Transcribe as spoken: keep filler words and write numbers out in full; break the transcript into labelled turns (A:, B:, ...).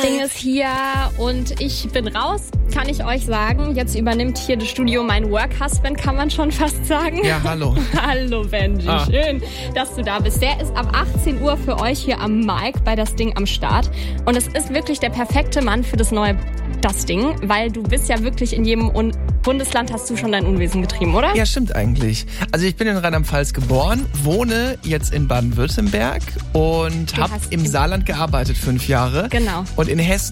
A: Ding ist hier und ich bin raus, kann ich euch sagen. Jetzt übernimmt hier das Studio mein Work-Husband, kann man schon fast sagen.
B: Ja, hallo.
A: Hallo Benji, ah. Schön, dass du da bist. Der ist ab achtzehn Uhr für euch hier am Mic bei Das Ding am Start. Und es ist wirklich der perfekte Mann für das neue Das Ding, weil du bist ja wirklich in jedem Un- Bundesland hast du schon dein Unwesen getrieben, oder?
B: Ja, stimmt eigentlich. Also ich bin in Rheinland-Pfalz geboren, wohne jetzt in Baden-Württemberg und habe im Saarland gearbeitet fünf Jahre.
A: Genau.
B: Und in Hessen